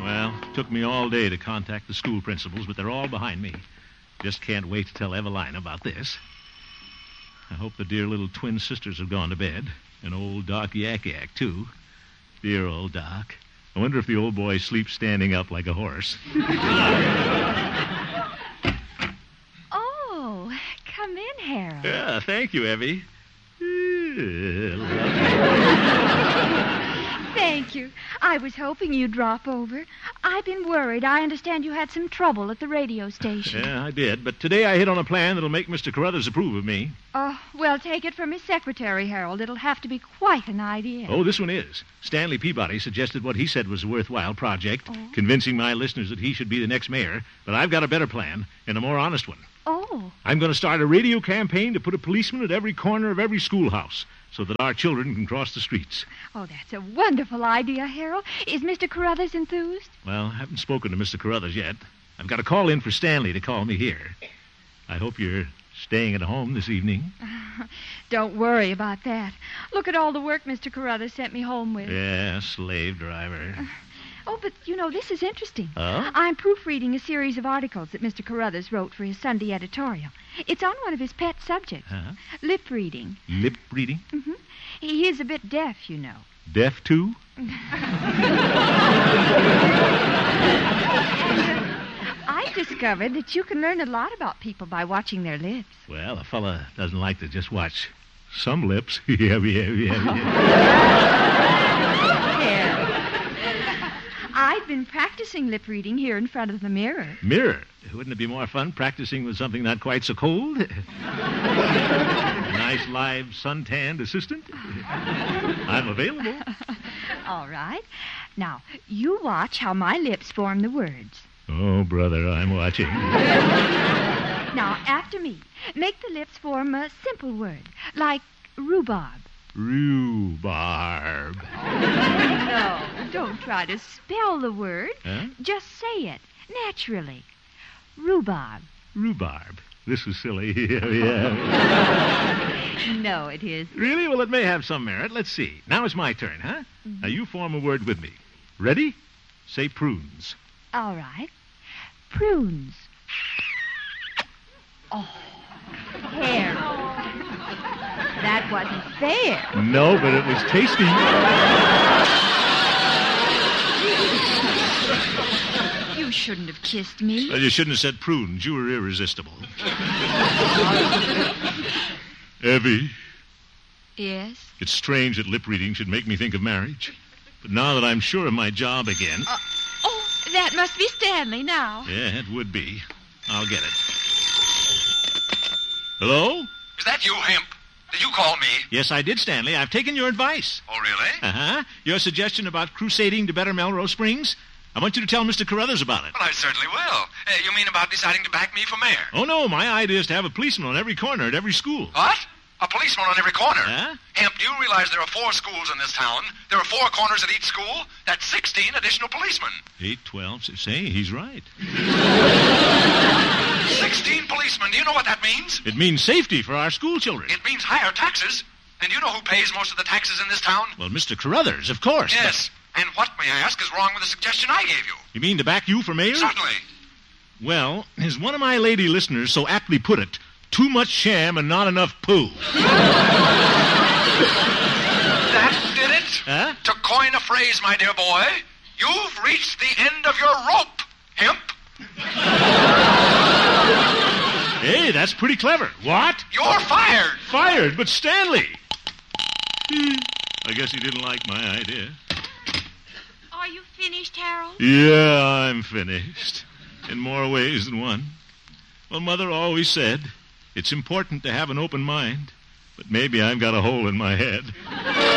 Well, it took me all day to contact the school principals, but they're all behind me. Just can't wait to tell Evelina about this. I hope the dear little twin sisters have gone to bed. And old Doc Yak Yak, too. Dear old Doc. I wonder if the old boy sleeps standing up like a horse. Oh, come in, Harold. Yeah, thank you, Evie. Thank you. I was hoping you'd drop over. I've been worried. I understand you had some trouble at the radio station. Yeah, I did. But today I hit on a plan that'll make Mr. Carruthers approve of me. Oh, well, take it from his secretary, Harold. It'll have to be quite an idea. Oh, this one is. Stanley Peabody suggested what he said was a worthwhile project, convincing my listeners that he should be the next mayor. But I've got a better plan and a more honest one. Oh. I'm going to start a radio campaign to put a policeman at every corner of every schoolhouse so that our children can cross the streets. Oh, that's a wonderful idea, Harold. Is Mr. Carruthers enthused? Well, I haven't spoken to Mr. Carruthers yet. I've got a call in for Stanley to call me here. I hope you're staying at home this evening. Don't worry about that. Look at all the work Mr. Carruthers sent me home with. Yeah, slave driver. Oh, but, this is interesting. Oh? I'm proofreading a series of articles that Mr. Carruthers wrote for his Sunday editorial. It's on one of his pet subjects, lip reading. Lip reading? Mm-hmm. He is a bit deaf, you know. Deaf, too? I've discovered that you can learn a lot about people by watching their lips. Well, a fella doesn't like to just watch some lips. Yeah. I've been practicing lip reading here in front of the mirror. Mirror? Wouldn't it be more fun practicing with something not quite so cold? A nice live suntanned assistant? I'm available. All right. Now, you watch how my lips form the words. Oh, brother, I'm watching. Now, after me, make the lips form a simple word, like rhubarb. Rhubarb. No, don't try to spell the word. Huh? Just say it, naturally. Rhubarb. Rhubarb. This is silly. Yeah. No, it isn't. Really? Well, it may have some merit. Let's see. Now it's my turn, huh? Mm-hmm. Now you form a word with me. Ready? Say prunes. All right. Prunes. Oh, hair. That wasn't fair. No, but it was tasty. You shouldn't have kissed me. Well, you shouldn't have said prunes. You were irresistible. Evie. Yes? It's strange that lip reading should make me think of marriage. But now that I'm sure of my job again... that must be Stanley now. Yeah, it would be. I'll get it. Hello? Is that you, Hemp? Did you call me? Yes, I did, Stanley. I've taken your advice. Oh, really? Uh-huh. Your suggestion about crusading to better Melrose Springs? I want you to tell Mr. Carruthers about it. Well, I certainly will. You mean about deciding to back me for mayor? Oh, no. My idea is to have a policeman on every corner at every school. What? A policeman on every corner? Huh? Hemp, do you realize there are 4 schools in this town? There are 4 corners at each school? That's 16 additional policemen. 8, 12, say, he's right. 16 policemen. Do you know what that means? It means safety for our school children. It means higher taxes. And you know who pays most of the taxes in this town? Well, Mr. Carruthers, of course. Yes. And what, may I ask, is wrong with the suggestion I gave you? You mean to back you for mayor? Certainly. Well, as one of my lady listeners so aptly put it, too much sham and not enough poo. That did it? Huh? To coin a phrase, my dear boy, you've reached the end of your rope, Hemp. Hey, that's pretty clever. What? You're fired. Fired, but Stanley. I guess he didn't like my idea. Are you finished, Harold? Yeah, I'm finished. In more ways than one. Well, Mother always said, it's important to have an open mind, but maybe I've got a hole in my head.